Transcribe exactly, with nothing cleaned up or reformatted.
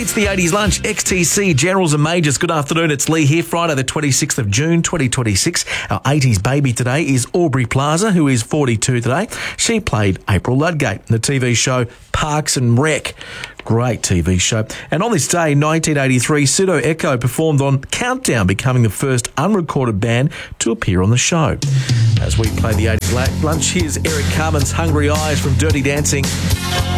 It's the eighties lunch, X T C, Generals and Majors. Good afternoon, it's Lee here. Friday the twenty-sixth of June, twenty twenty-six. Our eighties baby today is Aubrey Plaza, who is forty-two today. She played April Ludgate in the T V show Parks and Rec. Great T V show. And on this day, nineteen eighty-three, Pseudo Echo performed on Countdown, becoming the first unrecorded band to appear on the show. As we play the eighties lunch, here's Eric Carmen's Hungry Eyes from Dirty Dancing.